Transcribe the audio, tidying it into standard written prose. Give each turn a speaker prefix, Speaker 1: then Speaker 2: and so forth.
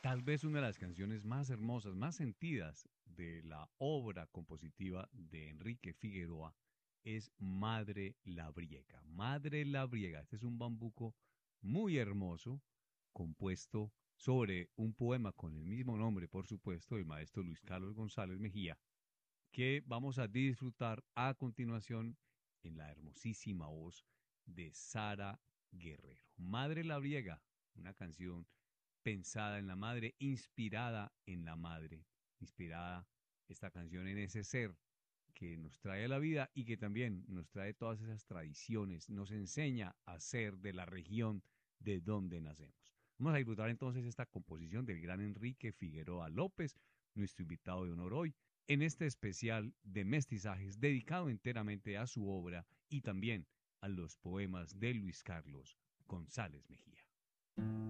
Speaker 1: Tal vez una de las canciones más hermosas, más sentidas de la obra compositiva de Enrique Figueroa es Madre Labriega. Madre Labriega, este es un bambuco muy hermoso, compuesto sobre un poema con el mismo nombre, por supuesto, del maestro Luis Carlos González Mejía, que vamos a disfrutar a continuación en la hermosísima voz de Sara Guerrero. Madre Labriega, una canción pensada en la madre, inspirada en la madre, inspirada esta canción en ese ser que nos trae a la vida y que también nos trae todas esas tradiciones, nos enseña a ser de la región de donde nacemos. Vamos a disfrutar entonces esta composición del gran Enrique Figueroa López, nuestro invitado de honor hoy, en este especial de mestizajes dedicado enteramente a su obra y también a los poemas de Luis Carlos González Mejía.